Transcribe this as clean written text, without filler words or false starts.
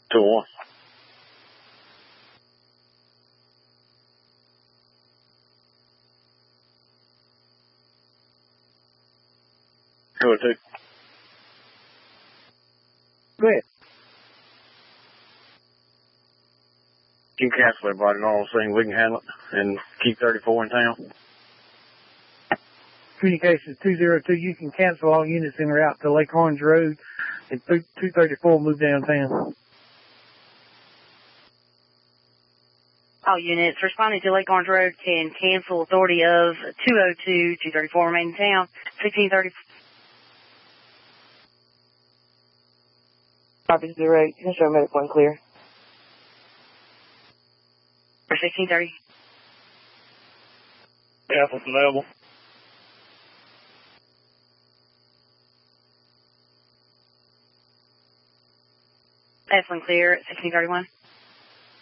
201. Go ahead, 2. Go ahead. You can cancel everybody on the scene. We can handle it and keep 34 in town. Communications 202, you can cancel all units en route to Lake Orange Road and 234 move downtown. All units responding to Lake Orange Road can cancel authority of 202, 234 remain in town, 1630. Copy 08, you can show medic 1 clear. For 1630. Alpha's available. That's one clear at 1631.